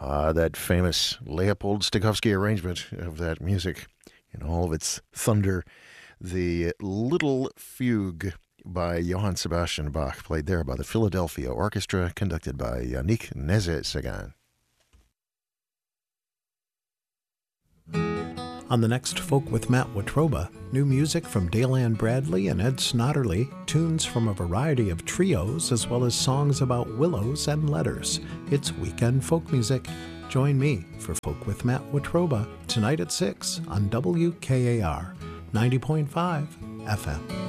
That famous Leopold Stokowski arrangement of that music in all of its thunder. The Little Fugue by Johann Sebastian Bach, played there by the Philadelphia Orchestra, conducted by Yannick Nézet-Séguin. On the next Folk with Matt Watroba, new music from Daylan Bradley and Ed Snodderly, tunes from a variety of trios, as well as songs about willows and letters. It's weekend folk music. Join me for Folk with Matt Watroba tonight at 6 on WKAR 90.5 FM.